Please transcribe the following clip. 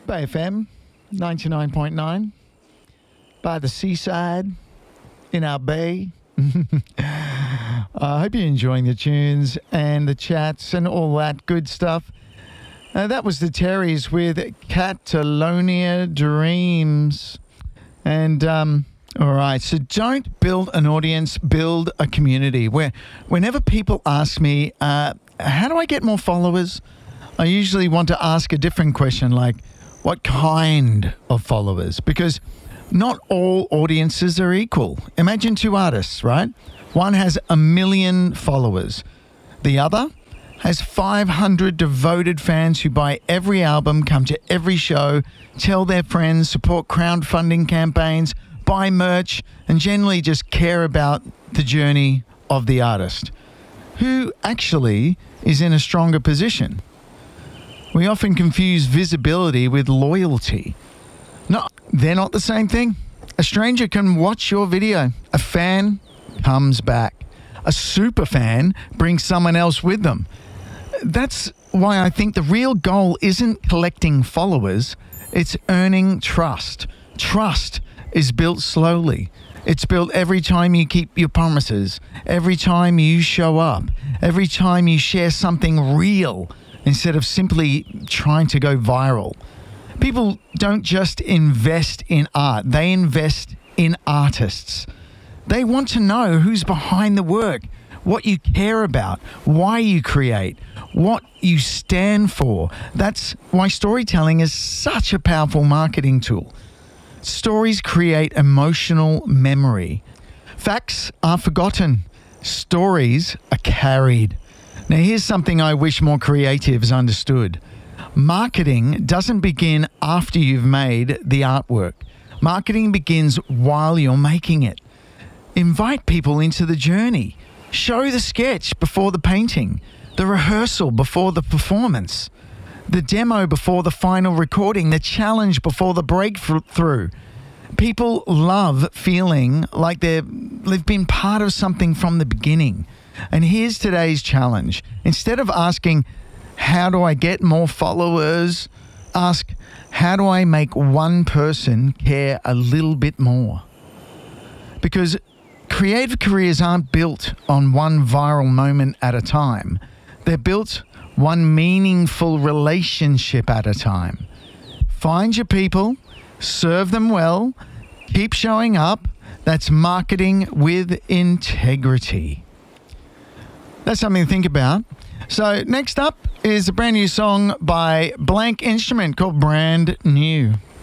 Bay FM 99.9 by the seaside in our bay. I hope you're enjoying the tunes and the chats and all that good stuff. That was the Terrys with Catalonia Dreams. And, all right, so don't build an audience, build a community. Whenever people ask me, how do I get more followers? I usually want to ask a different question, like, what kind of followers? Because not all audiences are equal. Imagine two artists, right? One has 1 million followers. The other has 500 devoted fans who buy every album, come to every show, tell their friends, support crowdfunding campaigns, buy merch, and generally just care about the journey of the artist. Who actually is in a stronger position? We often confuse visibility with loyalty. No, they're not the same thing. A stranger can watch your video. A fan comes back. A super fan brings someone else with them. That's why I think the real goal isn't collecting followers. It's earning trust. Trust is built slowly. It's built every time you keep your promises, every time you show up, every time you share something real instead of simply trying to go viral. People don't just invest in art, they invest in artists. They want to know who's behind the work, what you care about, why you create, what you stand for. That's why storytelling is such a powerful marketing tool. Stories create emotional memory. Facts are forgotten. Stories are carried. Now, here's something I wish more creatives understood. Marketing doesn't begin after you've made the artwork. Marketing begins while you're making it. Invite people into the journey. Show the sketch before the painting, the rehearsal before the performance, the demo before the final recording, the challenge before the breakthrough. People love feeling like they've been part of something from the beginning. And here's today's challenge. Instead of asking, how do I get more followers? Ask, how do I make one person care a little bit more? Because creative careers aren't built on one viral moment at a time. They're built one meaningful relationship at a time. Find your people, serve them well, keep showing up. That's marketing with integrity. That's something to think about. So next up is a brand new song by Blank Instrument called Brand New.